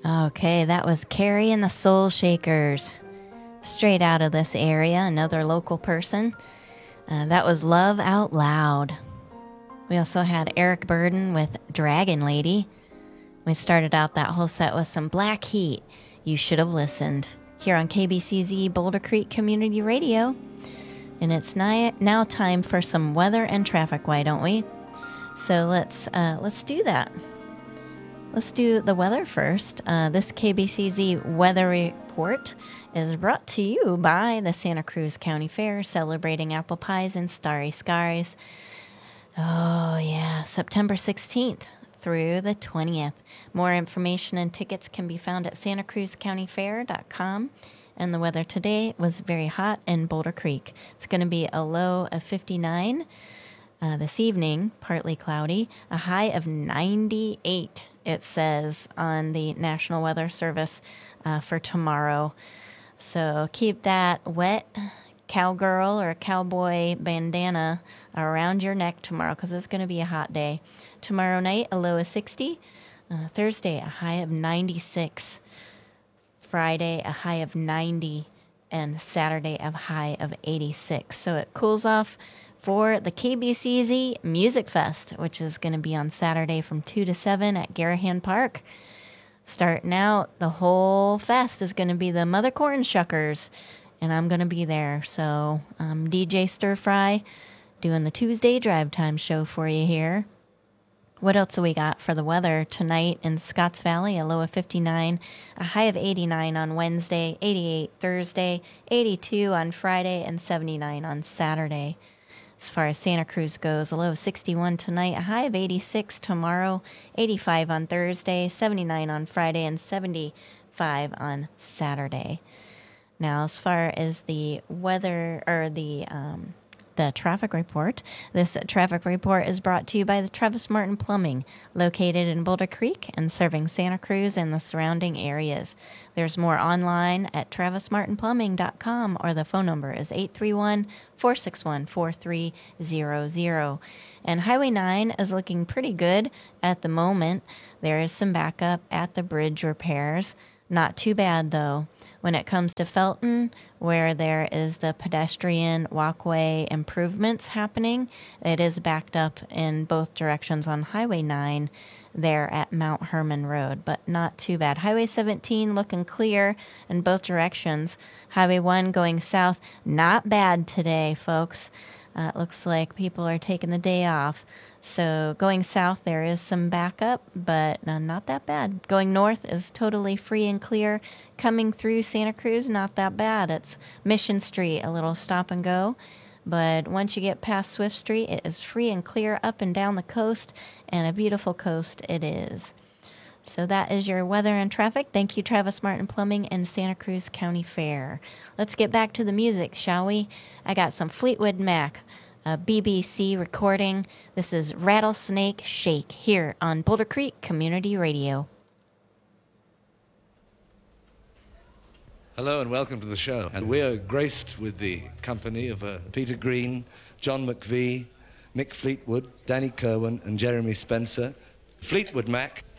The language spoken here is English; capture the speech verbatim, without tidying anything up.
Okay, that was Carrie and the Soul Shakers. Straight out of this area, another local person. Uh, that was Love Out Loud. We also had Eric Burden with Dragon Lady. We started out that whole set with some Black Heat. You should have listened. Here on K B C Z Boulder Creek Community Radio. And it's ni- now time for some weather and traffic, why don't we? So let's uh, let's do that. Let's do the weather first. Uh, this K B C Z weather report is brought to you by the Santa Cruz County Fair, celebrating apple pies and starry skies. Oh, yeah, September sixteenth through the twentieth. More information and tickets can be found at santa cruz county fair dot com. And the weather today was very hot in Boulder Creek. It's going to be a low of fifty-nine. Uh, this evening, partly cloudy, a high of ninety-eight, it says on the National Weather Service uh, for tomorrow. So keep that wet cowgirl or cowboy bandana around your neck tomorrow because it's going to be a hot day. Tomorrow night, a low of sixty. Uh, Thursday, a high of ninety-six. Friday, a high of ninety. And Saturday, a high of eighty-six. So it cools off for the K B C Z Music Fest, which is going to be on Saturday from two to seven at Garahan Park. Starting out, the whole fest is going to be the Mother Corn Shuckers, and I'm going to be there. So um, D J Stir Fry doing the Tuesday Drive Time show for you here. What else do we got for the weather tonight in Scotts Valley? A low of fifty-nine, a high of eighty-nine on Wednesday, eighty-eight Thursday, eighty-two on Friday, and seventy-nine on Saturday. As far as Santa Cruz goes, a low of sixty-one tonight, a high of eighty-six tomorrow, eighty-five on Thursday, seventy-nine on Friday, and seventy-five on Saturday. Now, as far as the weather, or the um, the traffic report, this traffic report is brought to you by the Travis Martin Plumbing, located in Boulder Creek and serving Santa Cruz and the surrounding areas. There's more online at travis martin plumbing dot com, or the phone number is eight three one, four six one, four three zero zero. And Highway nine is looking pretty good at the moment. There is some backup at the bridge repairs. Not too bad, though. When it comes to Felton, where there is the pedestrian walkway improvements happening, it is backed up in both directions on Highway nine there at Mount Herman Road, but not too bad. Highway seventeen looking clear in both directions. Highway one going south, not bad today, folks. Uh, it looks like people are taking the day off. So going south, there is some backup, but no, not that bad. Going north is totally free and clear. Coming through Santa Cruz, not that bad. It's Mission Street, a little stop and go. But once you get past Swift Street, it is free and clear up and down the coast, and a beautiful coast it is. So that is your weather and traffic. Thank you, Travis Martin Plumbing and Santa Cruz County Fair. Let's get back to the music, shall we? I got some Fleetwood Mac, a B B C recording. This is Rattlesnake Shake here on Boulder Creek Community Radio. Hello and welcome to the show. And we are graced with the company of uh, Peter Green, John McVie, Mick Fleetwood, Danny Kerwin, and Jeremy Spencer. Fleetwood Mac.